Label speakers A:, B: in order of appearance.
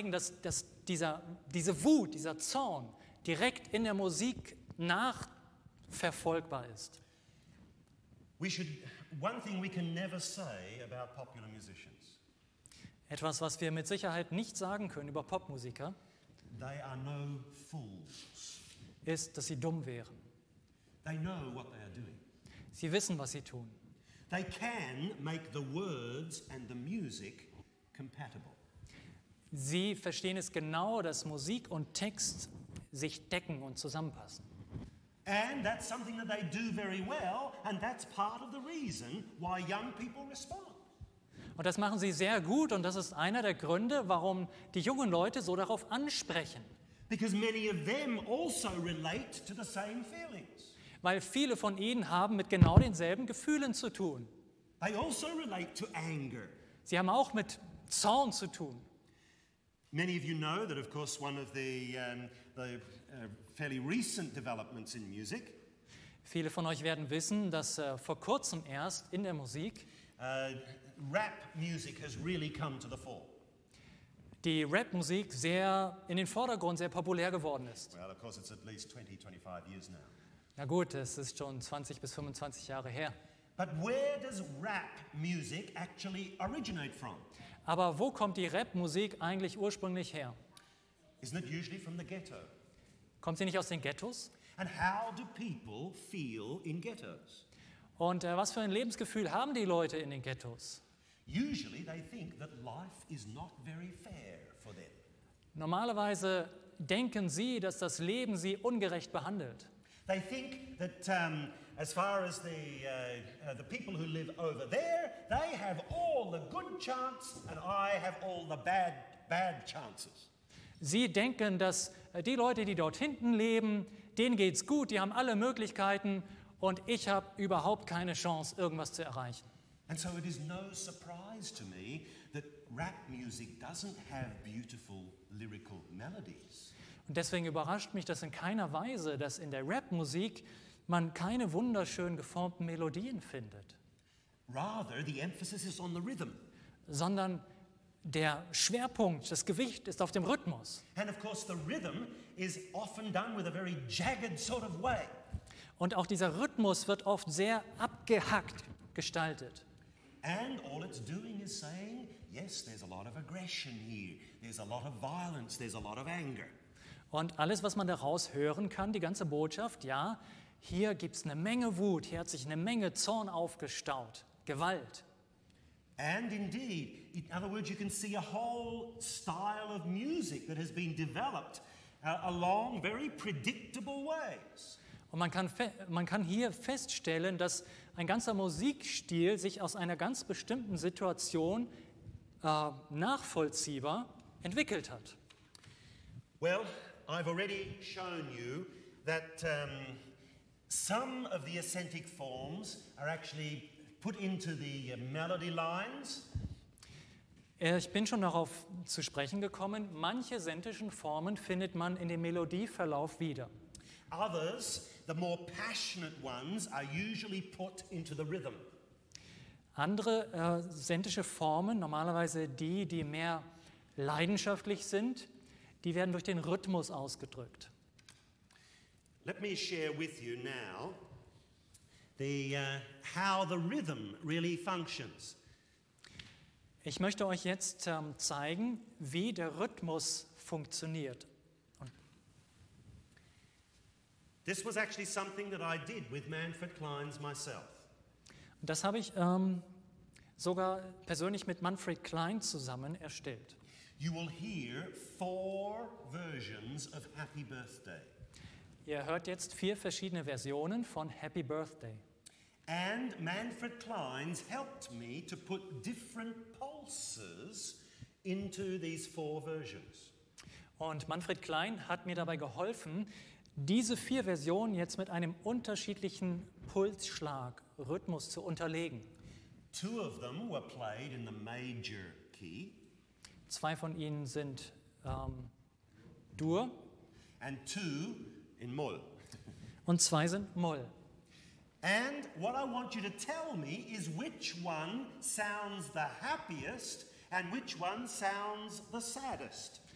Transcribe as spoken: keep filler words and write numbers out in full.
A: zeigen, dass, dass dieser, diese Wut, dieser Zorn direkt in der Musik nachverfolgbar ist.
B: We should, one thing we can never say about popular musicians,
A: Etwas, was wir mit Sicherheit nicht sagen können über Popmusiker,
B: they are no fools.
A: ist, dass sie dumm wären.
B: They know what they are doing.
A: Sie wissen, was sie tun.
B: They can make the words and the music compatible.
A: Sie verstehen es genau, dass Musik und Text sich decken und zusammenpassen.
B: And that's something that they do very well, and that's part of the reason why young people respond.
A: Und das machen sie sehr gut und das ist einer der Gründe, warum die jungen Leute so darauf ansprechen.
B: Because many of them also relate to the same feelings.
A: Weil viele von ihnen haben mit genau denselben Gefühlen zu tun.
B: They also relate to anger.
A: Sie haben auch mit Zorn zu tun.
B: Many of you know that, of course, one of the, um, the uh, fairly recent developments in music
A: Viele von euch werden wissen, dass äh, vor kurzem erst in der Musik
B: uh, rap music has really come to the fore.
A: die Rapmusik sehr in den Vordergrund, sehr populär geworden ist.
B: Well, of course, it's at least twenty, twenty-five years now.
A: Na gut, es ist schon zwanzig bis fünfundzwanzig Jahre her.
B: But where does rap music actually originate from?
A: Aber wo kommt die Rapmusik eigentlich ursprünglich her?
B: Isn't it usually from the ghetto?
A: Kommt sie nicht aus den Ghettos?
B: And how do people feel in ghettos?
A: Und äh, was für ein Lebensgefühl haben die Leute in den Ghettos?
B: Usually they think that life is not very fair for them.
A: Normalerweise denken sie, dass das Leben sie ungerecht behandelt.
B: They think that um, as far as the, uh, uh, the people who live over there, they have all the good chance and I have all the bad, bad chances.
A: Sie denken, dass äh, die Leute, die dort hinten leben, denen geht's gut, die haben alle Möglichkeiten und ich habe überhaupt keine Chance, irgendwas zu erreichen.
B: And so it is no surprise to me that rap music doesn't have beautiful lyrical melodies.
A: Und deswegen überrascht mich das in keiner Weise, dass in der Rapmusik man keine wunderschön geformten Melodien findet,
B: Rather, the emphasis is on the rhythm.
A: sondern der Schwerpunkt, das Gewicht ist auf dem Rhythmus.
B: And of course, the rhythm is often done with a very jagged sort of way.
A: Und auch dieser Rhythmus wird oft sehr abgehackt gestaltet.
B: And all it's doing is saying, yes, there's a lot of aggression here, there's a lot of violence, there's a lot of anger.
A: Und alles, was man daraus hören kann, die ganze Botschaft, ja, hier gibt es eine Menge Wut, hier hat sich eine Menge Zorn aufgestaut, Gewalt.
B: And indeed, in other words, you can see a whole style of music that has been developed uh, along very predictable ways.
A: Und man kann, fe- man kann hier feststellen, dass ein ganzer Musikstil sich aus einer ganz bestimmten Situation äh, nachvollziehbar entwickelt hat.
B: Well, I've already shown you that um, some of the accentic forms are actually put into the uh, melody lines.
A: Äh, Ich bin schon darauf zu sprechen gekommen, manche sentischen Formen findet man in dem Melodieverlauf wieder.
B: Others, the more passionate ones, are usually put into the rhythm.
A: Andere äh, sentische Formen, normalerweise die, die mehr leidenschaftlich sind, die werden durch den Rhythmus ausgedrückt.
B: Let me share with you now the, uh, how the rhythm really functions.
A: Ich möchte euch jetzt ähm, zeigen, wie der Rhythmus funktioniert.
B: This was actually something that I did with Manfred Kleins myself.
A: Und das habe ich ähm, sogar persönlich mit Manfred Klein zusammen erstellt.
B: You will hear four versions of Happy Birthday.
A: Ihr hört jetzt vier verschiedene Versionen von Happy Birthday.
B: And Manfred Kleins helped me to put different pulses into these four versions.
A: Und Manfred Klein hat mir dabei geholfen, diese vier Versionen jetzt mit einem unterschiedlichen Pulsschlag, Rhythmus zu unterlegen.
B: Two of them were played in the major key,
A: Zwei von ihnen sind ähm, Dur
B: and two in Moll.
A: und zwei sind Moll.
B: And what I want you to tell me is which one sounds the happiest and which one sounds the saddest.